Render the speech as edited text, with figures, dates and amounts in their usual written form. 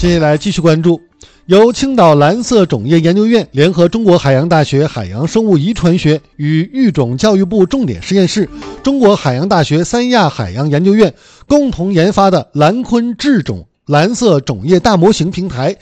接下来继续关注，由青岛蓝色种业研究院联合中国海洋大学海洋生物遗传学与育种教育部重点实验室、中国海洋大学三亚海洋研究院共同研发的蓝鲲智种蓝色种业大模型平台